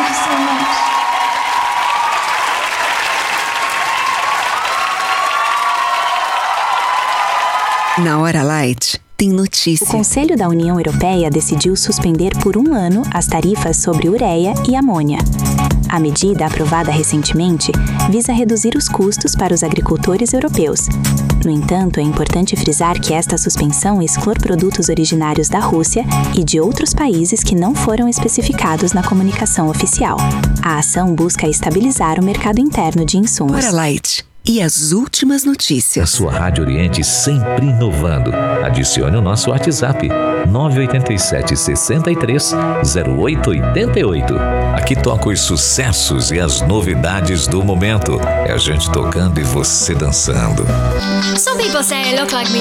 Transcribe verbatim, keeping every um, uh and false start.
so much. Na Hora Light, tem notícia. O Conselho da União Europeia decidiu suspender por um ano as tarifas sobre ureia e amônia. A medida, aprovada recentemente, visa reduzir os custos para os agricultores europeus. No entanto, é importante frisar que esta suspensão exclui produtos originários da Rússia e de outros países que não foram especificados na comunicação oficial. A ação busca estabilizar o mercado interno de insumos. Hora Light. E as últimas notícias. A sua Rádio Oriente sempre inovando. Adicione o nosso WhatsApp nove oito sete, seis três, zero oito oito oito. Aqui toca os sucessos e as novidades do momento. É a gente tocando e você dançando. Some people say I look like me.